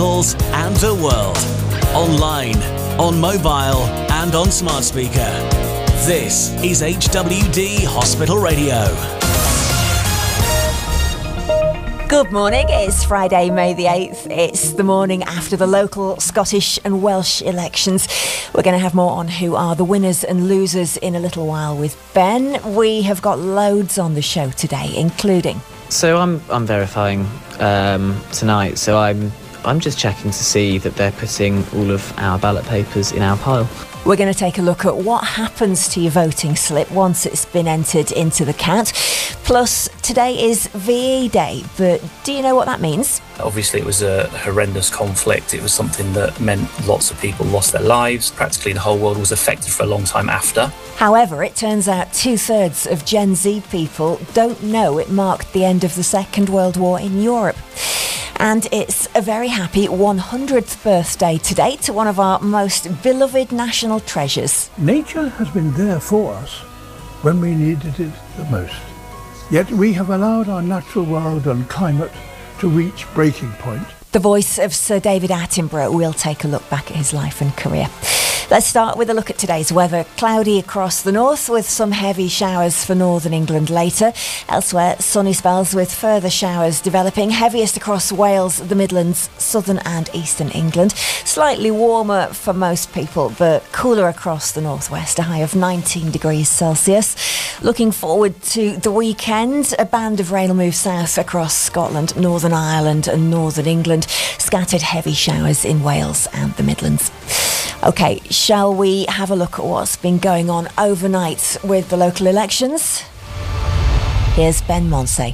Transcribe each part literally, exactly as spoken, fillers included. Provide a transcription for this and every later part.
and the world. Online, on mobile and on smart speaker. This is H W D Hospital Radio. Good morning, it's Friday, May the eighth. It's the morning after the local Scottish and Welsh elections. We're going to have more on who are the winners and losers in a little while with Ben. We have got loads on the show today, including... So I'm I'm verifying um, tonight, so I'm I'm just checking to see that they're putting all of our ballot papers in our pile. We're going to take a look at what happens to your voting slip once it's been entered into the count. Plus, today is V E Day, but do you know what that means? Obviously, it was a horrendous conflict. It was something that meant lots of people lost their lives. Practically the whole world was affected for a long time after. However, it turns out two-thirds of Gen Z people don't know it marked the end of the Second World War in Europe. And it's a very happy one hundredth birthday today to one of our most beloved national treasures. Nature has been there for us when we needed it the most. Yet we have allowed our natural world and climate to reach breaking point. The voice of Sir David Attenborough will take a look back at his life and career. Let's start with a look at today's weather. Cloudy across the north with some heavy showers for northern England later. Elsewhere, sunny spells with further showers developing. Heaviest across Wales, the Midlands, southern and eastern England. Slightly warmer for most people, but cooler across the northwest, a high of nineteen degrees Celsius. Looking forward to the weekend. A band of rain will move south across Scotland, Northern Ireland and northern England. Scattered heavy showers in Wales and the Midlands. OK, shall we have a look at what's been going on overnight with the local elections? Here's Ben Monsey.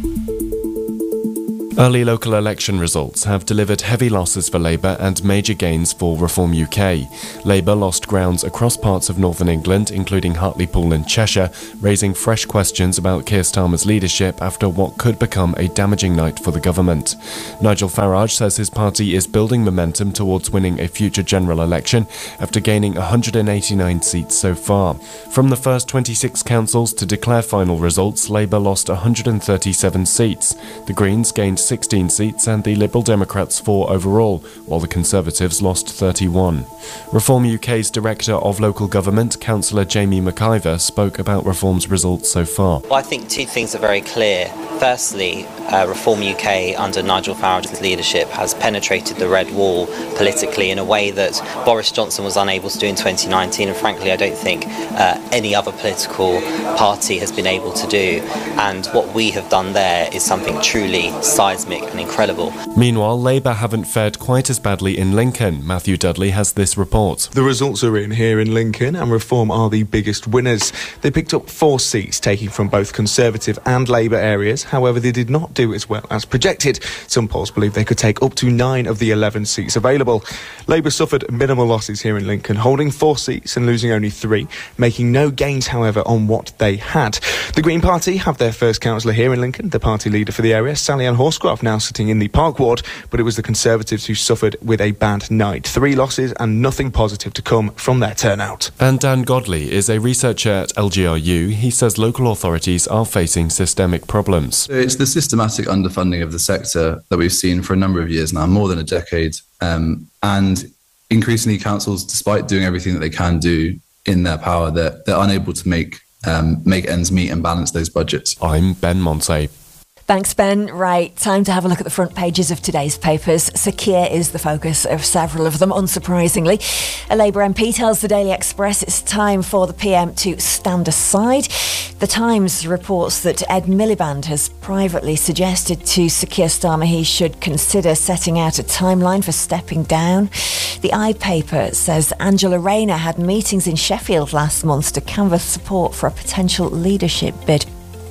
Early local election results have delivered heavy losses for Labour and major gains for Reform U K. Labour lost grounds across parts of northern England, including Hartlepool and Cheshire, raising fresh questions about Keir Starmer's leadership after what could become a damaging night for the government. Nigel Farage says his party is building momentum towards winning a future general election after gaining one hundred eighty-nine seats so far. From the first twenty-six councils to declare final results, Labour lost one hundred thirty-seven seats. The Greens gained sixteen seats and the Liberal Democrats four overall, while the Conservatives lost thirty-one. Reform U K's Director of Local Government, Councillor Jamie McIver, spoke about Reform's results so far. Well, I think two things are very clear. Firstly, uh, Reform U K under Nigel Farage's leadership has penetrated the red wall politically in a way that Boris Johnson was unable to do in twenty nineteen, and frankly I don't think uh, any other political party has been able to do. And what we have done there is something truly seismic and incredible. Meanwhile, Labour haven't fared quite as badly in Lincoln. Matthew Dudley has this report. The results are in here in Lincoln, and Reform are the biggest winners. They picked up four seats, taking from both Conservative and Labour areas. However, they did not do as well as projected. Some polls believe they could take up to nine of the eleven seats available. Labour suffered minimal losses here in Lincoln, holding four seats and losing only three, making no gains, however, on what they had. The Green Party have their first councillor here in Lincoln, the party leader for the area, Sally Ann Horscroft, now sitting in the Park Ward, but it was the Conservatives who suffered with a bad night. Three losses and nothing positive to come from their turnout. And Dan Godley is a researcher at L G R U. He says local authorities are facing systemic problems. It's the systematic underfunding of the sector that we've seen for a number of years now, more than a decade, um, and increasingly councils, despite doing everything that they can do in their power, they're, they're unable to make um, make ends meet and balance those budgets. I'm Ben Monsey. Thanks, Ben. Right, time to have a look at the front pages of today's papers. Sir Keir is the focus of several of them, unsurprisingly. A Labour M P tells the Daily Express it's time for the P M to stand aside. The Times reports that Ed Miliband has privately suggested to Sir Keir Starmer he should consider setting out a timeline for stepping down. The iPaper says Angela Rayner had meetings in Sheffield last month to canvass support for a potential leadership bid.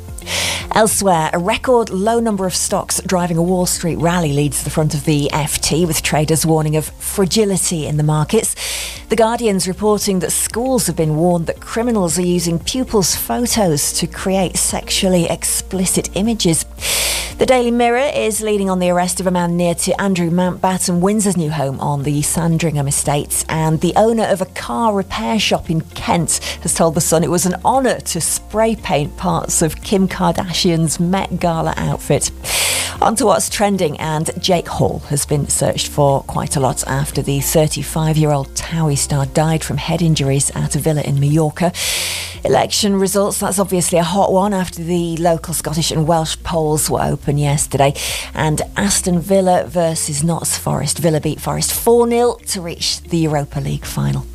Elsewhere, a record low number of stocks driving a Wall Street rally leads the front of the F T, with traders warning of fragility in the markets. The Guardian's reporting that schools have been warned that criminals are using pupils' photos to create sexually explicit images. The Daily Mirror is leading on the arrest of a man near to Andrew Mountbatten Windsor's new home on the Sandringham estate, and the owner of a car repair shop in Kent has told The Sun it was an honour to spray paint parts of Kim Kardashian's Met Gala outfit. On to what's trending, and Jake Hall has been searched for quite a lot after the thirty-five-year-old Towie star died from head injuries at a villa in Mallorca. Election results, that's obviously a hot one after the local Scottish and Welsh polls were open yesterday. And Aston Villa versus Notts Forest. Villa beat Forest four nil to reach the Europa League final.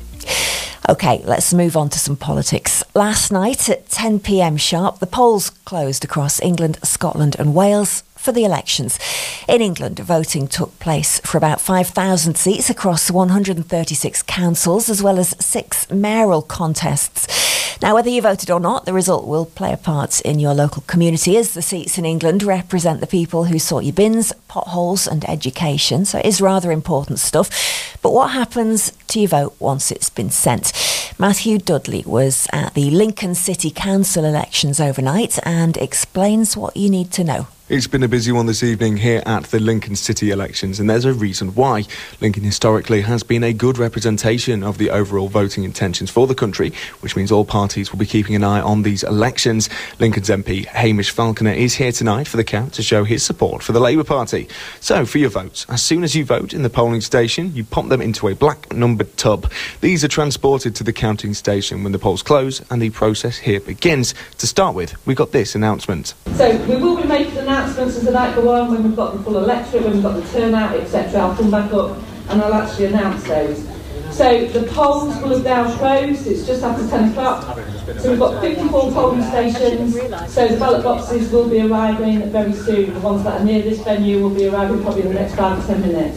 OK, let's move on to some politics. Last night at ten p m sharp, the polls closed across England, Scotland and Wales for the elections. In England, voting took place for about five thousand seats across one hundred thirty-six councils, as well as six mayoral contests. Now, whether you voted or not, the result will play a part in your local community, as the seats in England represent the people who sort your bins, potholes and education. So it is rather important stuff. But what happens to your vote once it's been sent? Matthew Dudley was at the Lincoln City Council elections overnight and explains what you need to know. It's been a busy one this evening here at the Lincoln City elections, and there's a reason why. Lincoln historically has been a good representation of the overall voting intentions for the country, which means all parties will be keeping an eye on these elections. Lincoln's M P Hamish Falconer is here tonight for the count to show his support for the Labour Party. So, for your votes, as soon as you vote in the polling station, you pop them into a black numbered tub. These are transported to the counting station when the polls close, and the process here begins. To start with, we got this announcement. So, we will be making an announcements as the night go on, when we've got the full electorate, when we've got the turnout, et cetera. I'll come back up and I'll actually announce those. So the polls will have now closed. It's just after ten o'clock. So we've got fifty-four polling stations. So the ballot boxes will be arriving very soon. The ones that are near this venue will be arriving probably in the next five to ten minutes.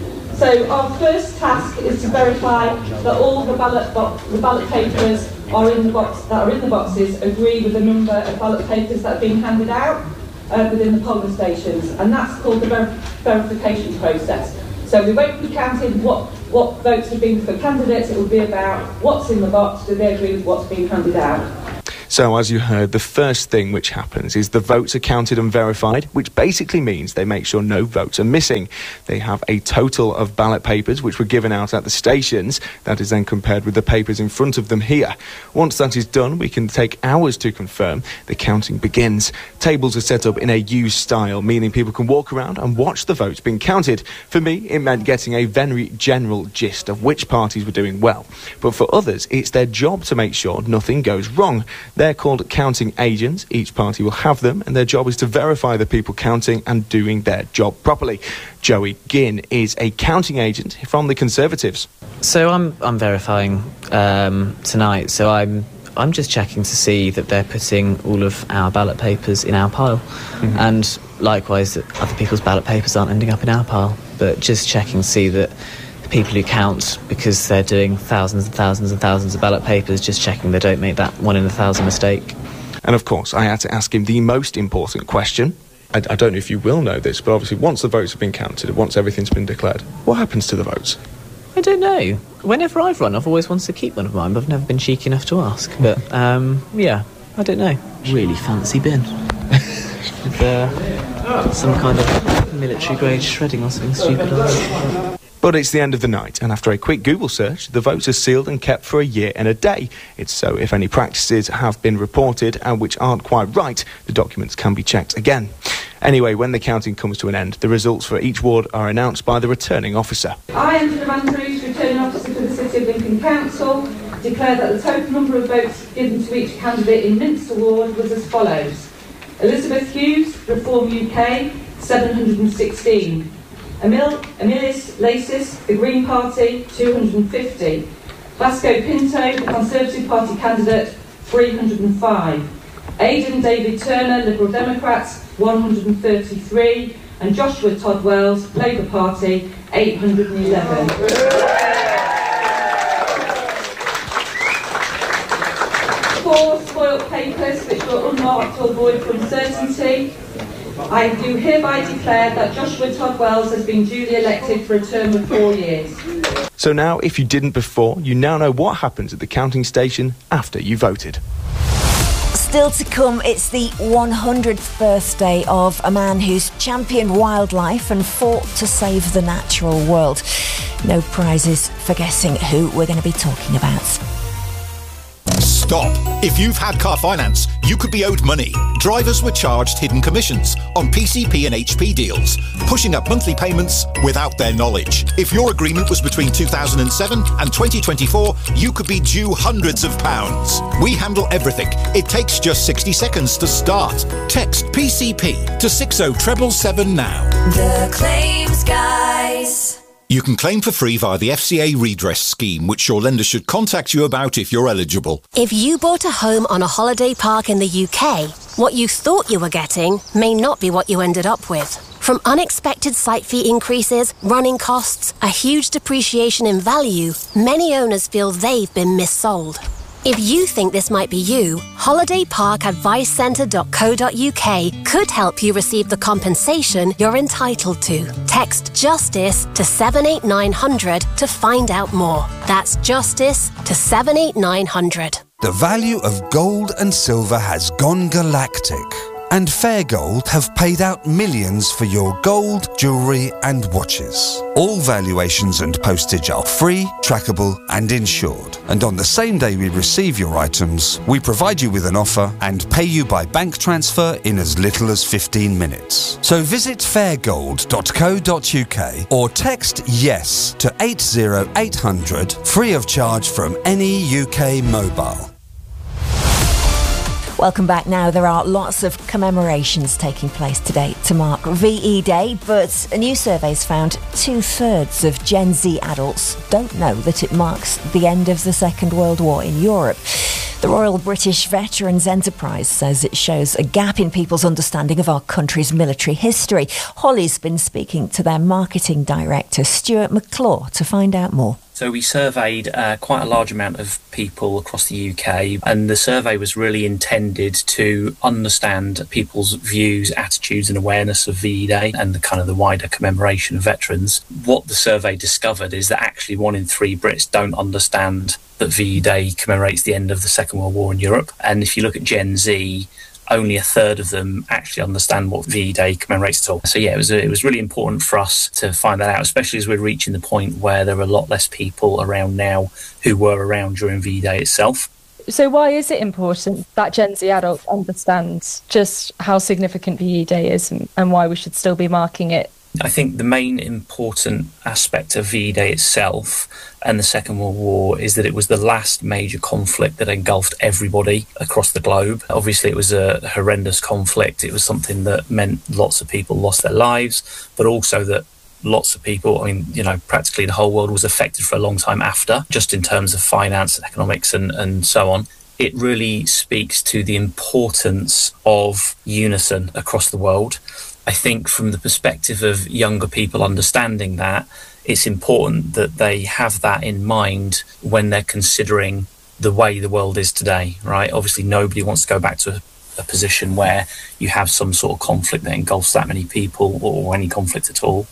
So our first task is to verify that all the ballot bo- the ballot papers are in the box that are in the boxes agree with the number of ballot papers that are being handed out Uh, within the polling stations, and that's called the ver- verification process. So we won't be counting what, what votes have been for candidates, it will be about what's in the box, do they agree with what's being handed out. So, as you heard, the first thing which happens is the votes are counted and verified, which basically means they make sure no votes are missing. They have a total of ballot papers which were given out at the stations. That is then compared with the papers in front of them here. Once that is done, we can take hours to confirm. The counting begins. Tables are set up in a U style, meaning people can walk around and watch the votes being counted. For me, it meant getting a very general gist of which parties were doing well. But for others, it's their job to make sure nothing goes wrong. They're called counting agents. Each party will have them, and their job is to verify the people counting and doing their job properly. Joey Ginn is a counting agent from the Conservatives. So I'm I'm verifying um, tonight. So I'm I'm just checking to see that they're putting all of our ballot papers in our pile, mm-hmm. and likewise that other people's ballot papers aren't ending up in our pile. But just checking to see that people who count, because they're doing thousands and thousands and thousands of ballot papers, just checking they don't make that one in a thousand mistake. And of course, I had to ask him the most important question. I, I don't know if you will know this, but obviously once the votes have been counted, once everything's been declared, what happens to the votes? I don't know. Whenever I've run, I've always wanted to keep one of mine, but I've never been cheeky enough to ask. But, um, yeah, I don't know. Really fancy bin. With uh, some kind of military-grade shredding or something stupid like that. But it's the end of the night, and after a quick Google search, the votes are sealed and kept for a year and a day. It's so if any practices have been reported and which aren't quite right, the documents can be checked again. Anyway, when the counting comes to an end, the results for each ward are announced by the returning officer. I, Angela Andrews, returning officer for the City of Lincoln Council, declare that the total number of votes given to each candidate in Minster Ward was as follows. Elizabeth Hughes, Reform U K, seven hundred sixteen. Emil, Emilis Lacis, the Green Party, two hundred fifty. Vasco Pinto, the Conservative Party candidate, three hundred five. Aidan David Turner, Liberal Democrats, one hundred thirty-three. And Joshua Todd Wells, Labour Party, eight hundred eleven. Four spoilt papers which were unmarked to avoid uncertainty. I do hereby declare that Joshua Todd Wells has been duly elected for a term of four years. So now, if you didn't before, you now know what happens at the counting station after you voted. Still to come, it's the one hundredth birthday of a man who's championed wildlife and fought to save the natural world. No prizes for guessing who we're going to be talking about. Stop. If you've had car finance, you could be owed money. Drivers were charged hidden commissions on P C P and H P deals, pushing up monthly payments without their knowledge. If your agreement was between two thousand seven and twenty twenty-four, you could be due hundreds of pounds. We handle everything. It takes just sixty seconds to start. Text P C P to six oh seven seven now. The Claims Guys. You can claim for free via the F C A redress scheme, which your lender should contact you about if you're eligible. If you bought a home on a holiday park in the U K, what you thought you were getting may not be what you ended up with. From unexpected site fee increases, running costs, a huge depreciation in value, many owners feel they've been missold. If you think this might be you, holiday park advice centre dot co dot U K could help you receive the compensation you're entitled to. Text JUSTICE to seven eight nine hundred to find out more. That's JUSTICE to seven eight nine hundred. The value of gold and silver has gone galactic, and Fair Gold have paid out millions for your gold, jewellery and watches. All valuations and postage are free, trackable and insured. And on the same day we receive your items, we provide you with an offer and pay you by bank transfer in as little as fifteen minutes. So visit fair gold dot co dot U K or text YES to eight oh eight hundred, free of charge from any U K mobile. Welcome back now. There are lots of commemorations taking place today to mark V E Day, but a new survey's found two-thirds of Gen Z adults don't know that it marks the end of the Second World War in Europe. The Royal British Veterans Enterprise says it shows a gap in people's understanding of our country's military history. Holly's been speaking to their marketing director, Stuart McClure, to find out more. So we surveyed uh, quite a large amount of people across the U K, and the survey was really intended to understand people's views, attitudes and awareness of V E Day and the kind of the wider commemoration of veterans. What the survey discovered is that actually one in three Brits don't understand that V E Day commemorates the end of the Second World War in Europe. And if you look at Gen Z, only a third of them actually understand what V E Day commemorates at all. So yeah, it was it was really important for us to find that out, especially as we're reaching the point where there are a lot less people around now who were around during V E Day itself. So why is it important that Gen Z adults understand just how significant V E Day is and, and why we should still be marking it? I think the main important aspect of V E Day itself and the Second World War is that it was the last major conflict that engulfed everybody across the globe. Obviously, it was a horrendous conflict. It was something that meant lots of people lost their lives, but also that lots of people, I mean, you know, practically the whole world was affected for a long time after, just in terms of finance and economics and, and so on. It really speaks to the importance of unison across the world. I think from the perspective of younger people understanding that, it's important that they have that in mind when they're considering the way the world is today, right? Obviously, nobody wants to go back to a, a position where you have some sort of conflict that engulfs that many people or any conflict at all.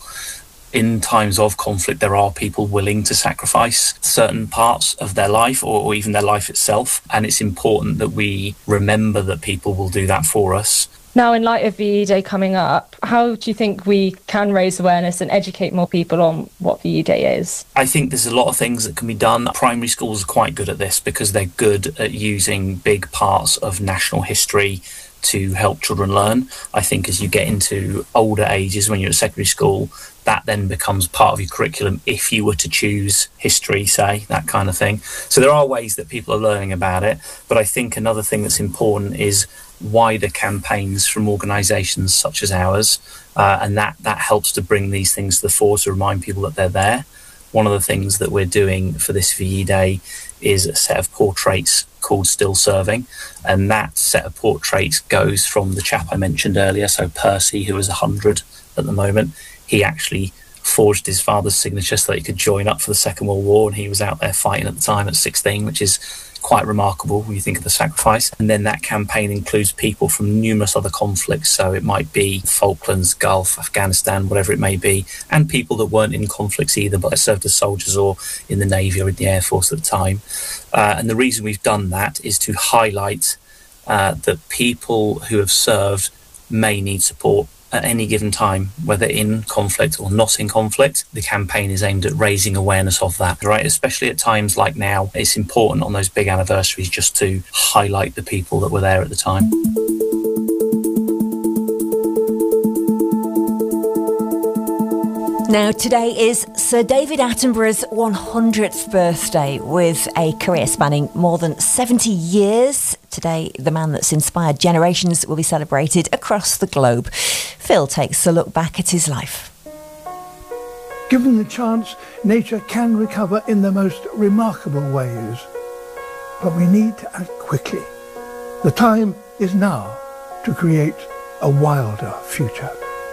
In times of conflict, there are people willing to sacrifice certain parts of their life or, or even their life itself. And it's important that we remember that people will do that for us. Now, in light of V E Day coming up, how do you think we can raise awareness and educate more people on what V E Day is? I think there's a lot of things that can be done. Primary schools are quite good at this because they're good at using big parts of national history to help children learn. I think as you get into older ages, when you're at secondary school, that then becomes part of your curriculum if you were to choose history, say, that kind of thing. So there are ways that people are learning about it. But I think another thing that's important is wider campaigns from organisations such as ours, uh, and that, that helps to bring these things to the fore to remind people that they're there. One of the things that we're doing for this V E Day is a set of portraits called Still Serving, and that set of portraits goes from the chap I mentioned earlier, so Percy, who is one hundred at the moment. He actually forged his father's signature so that he could join up for the Second World War, and he was out there fighting at the time at sixteen, which is quite remarkable when you think of the sacrifice. And then that campaign includes people from numerous other conflicts, so it might be Falklands, Gulf, Afghanistan, whatever it may be, and people that weren't in conflicts either but served as soldiers or in the Navy or in the Air Force at the time. Uh, and the reason we've done that is to highlight uh, that people who have served may need support at any given time, whether in conflict or not in conflict. The campaign is aimed at raising awareness of that, right? Especially at times like now, it's important on those big anniversaries just to highlight the people that were there at the time. Now, today is Sir David Attenborough's one hundredth birthday, with a career spanning more than seventy years. Today, the man that's inspired generations will be celebrated across the globe. Phil takes a look back at his life. Given the chance, nature can recover in the most remarkable ways. But we need to act quickly. The time is now to create a wilder future.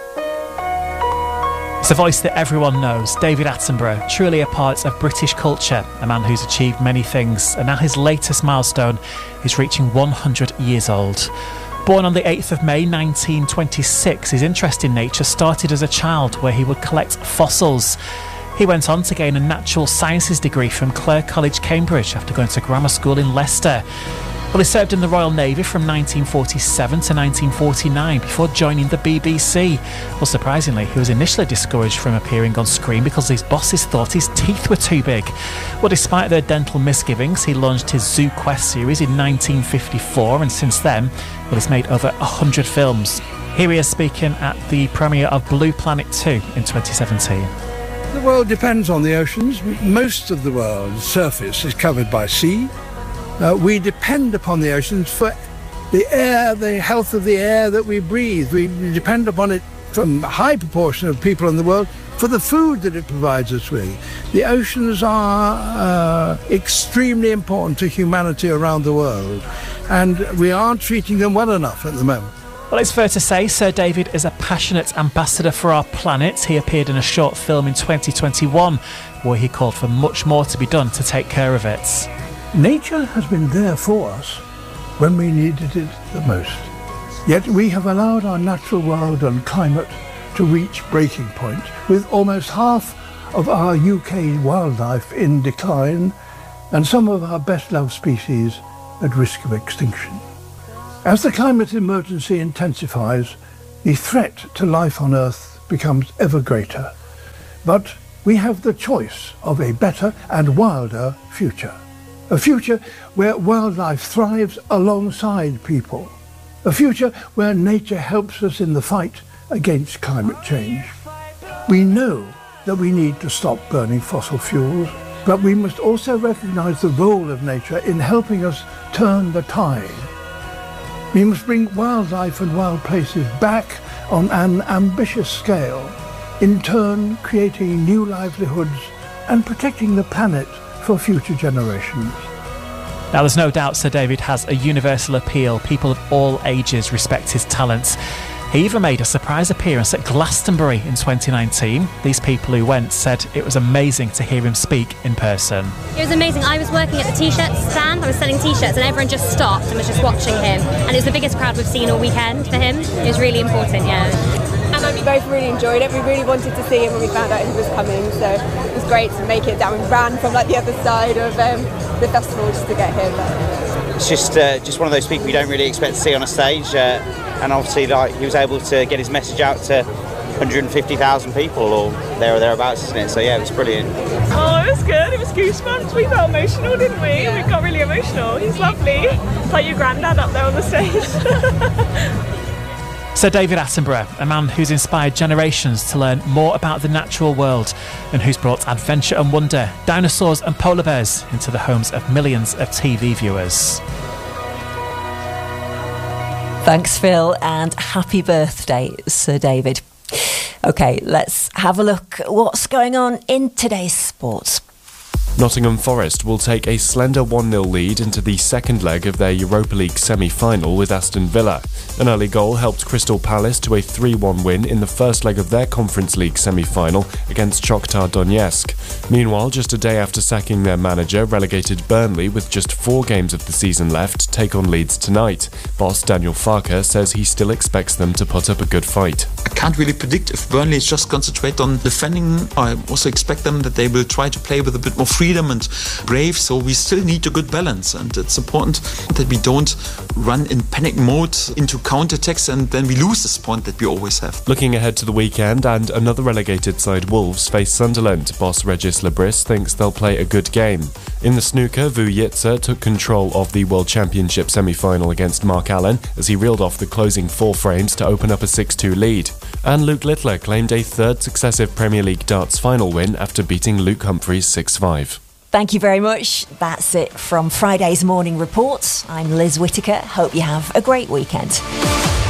It's a voice that everyone knows, David Attenborough, truly a part of British culture, a man who's achieved many things, and now his latest milestone is reaching one hundred years old. Born on the eighth of May nineteen twenty-six, his interest in nature started as a child, where he would collect fossils. He went on to gain a natural sciences degree from Clare College, Cambridge, after going to grammar school in Leicester. Well, he served in the Royal Navy from nineteen forty-seven to nineteen forty-nine before joining the B B C. Well, surprisingly, he was initially discouraged from appearing on screen because his bosses thought his teeth were too big. Well, despite their dental misgivings, he launched his Zoo Quest series in nineteen fifty-four, and since then, well, he's made over one hundred films. Here he is speaking at the premiere of Blue Planet two in twenty seventeen. The world depends on the oceans. Most of the world's surface is covered by sea. Uh, we depend upon the oceans for the air, the health of the air that we breathe. We depend upon it from a high proportion of people in the world for the food that it provides us with. The oceans are uh, extremely important to humanity around the world, and we aren't treating them well enough at the moment. Well, it's fair to say Sir David is a passionate ambassador for our planet. He appeared in a short film in twenty twenty-one where he called for much more to be done to take care of it. Nature has been there for us when we needed it the most. Yet we have allowed our natural world and climate to reach breaking point, with almost half of our U K wildlife in decline and some of our best-loved species at risk of extinction. As the climate emergency intensifies, the threat to life on Earth becomes ever greater. But we have the choice of a better and wilder future. A future where wildlife thrives alongside people. A future where nature helps us in the fight against climate change. We know that we need to stop burning fossil fuels, but we must also recognise the role of nature in helping us turn the tide. We must bring wildlife and wild places back on an ambitious scale, in turn creating new livelihoods and protecting the planet for future generations. Now, there's no doubt Sir David has a universal appeal. People of all ages respect his talents. He even made a surprise appearance at Glastonbury in twenty nineteen. These people who went said it was amazing to hear him speak in person. It was amazing. I was working at the t-shirt stand. I was selling t-shirts and everyone just stopped and was just watching him. And it was the biggest crowd we've seen all weekend for him. It was really important, yeah. And we both really enjoyed it. We really wanted to see him when we found out he was coming, so it was great to make it down. We ran from like the other side of um, the festival just to get him. It's just uh, just one of those people you don't really expect to see on a stage, uh, and obviously like he was able to get his message out to one hundred fifty thousand people or there or thereabouts, isn't it? So yeah, it was brilliant. Oh, it was good. It was goosebumps. We felt emotional, didn't we? Yeah. We got really emotional. He's lovely. It's like your granddad up there on the stage. Sir David Attenborough, a man who's inspired generations to learn more about the natural world and who's brought adventure and wonder, dinosaurs and polar bears into the homes of millions of T V viewers. Thanks, Phil, and happy birthday, Sir David. OK, let's have a look at what's going on in today's sports. Nottingham Forest will take a slender one nil lead into the second leg of their Europa League semi-final with Aston Villa. An early goal helped Crystal Palace to a three one win in the first leg of their Conference League semi-final against Shakhtar Donetsk. Meanwhile, just a day after sacking their manager, relegated Burnley with just four games of the season left take on Leeds tonight. Boss Daniel Farke says he still expects them to put up a good fight. I can't really predict if Burnley is just concentrate on defending. I also expect them that they will try to play with a bit more freedom and brave, so we still need a good balance, and it's important that we don't run in panic mode into counter-attacks and then we lose this point that we always have. Looking ahead to the weekend, and another relegated side Wolves face Sunderland, boss Regis Lebris thinks they'll play a good game. In the snooker, Vu Yitzer took control of the World Championship semi-final against Mark Allen as he reeled off the closing four frames to open up a six two lead. And Luke Littler claimed a third successive Premier League darts final win after beating Luke Humphries six five. Thank you very much. That's it from Friday's Morning Report. I'm Liz Whittaker. Hope you have a great weekend.